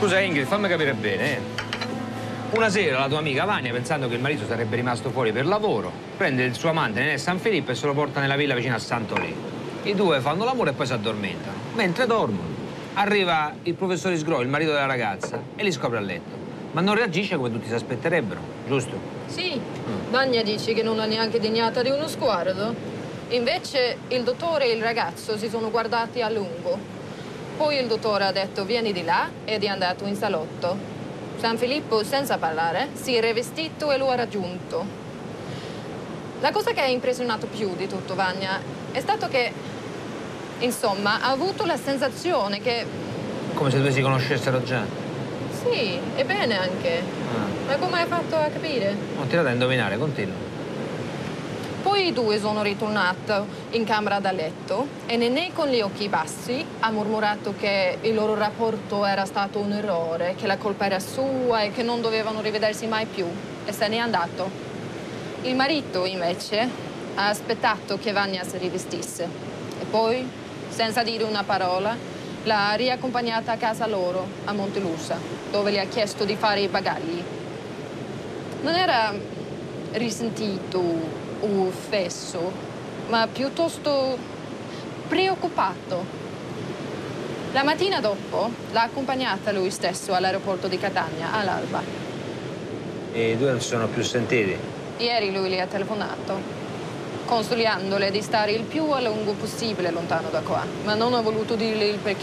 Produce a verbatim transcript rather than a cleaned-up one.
Scusa Ingrid, fammi capire bene, eh. Una sera la tua amica Vania, pensando che il marito sarebbe rimasto fuori per lavoro, prende il suo amante Nenè San Filippo e se lo porta nella villa vicino a Sant'Olì. I due fanno l'amore e poi si addormentano. Mentre dormono, arriva il professor Isgro, il marito della ragazza, e li scopre a letto. Ma non reagisce come tutti si aspetterebbero, giusto? Sì, mm. Vania dice che non ha neanche degnata di uno sguardo. Invece il dottore e il ragazzo si sono guardati a lungo. Poi il dottore ha detto vieni di là ed è andato in salotto. San Filippo, senza parlare, si è rivestito e lo ha raggiunto. La cosa che ha impressionato più di tutto Vania è stato che, insomma, ha avuto la sensazione che... Come se due si conoscessero già. Sì, e bene anche. Ah. Ma come hai fatto a capire? Ho tirato a indovinare, continua. Poi i due sono ritornati in camera da letto e Nenè con gli occhi bassi ha mormorato che il loro rapporto era stato un errore, che la colpa era sua e che non dovevano rivedersi mai più e se n'è andato. Il marito invece ha aspettato che Vania si rivestisse e poi, senza dire una parola, l'ha riaccompagnata a casa loro, a Montelusa, dove le ha chiesto di fare i bagagli. Non era risentito o offeso, ma piuttosto preoccupato. La mattina dopo l'ha accompagnata lui stesso all'aeroporto di Catania, all'alba. E i due non si sono più sentiti? Ieri lui le ha telefonato, consigliandole di stare il più a lungo possibile lontano da qua, ma non ha voluto dirle il perché.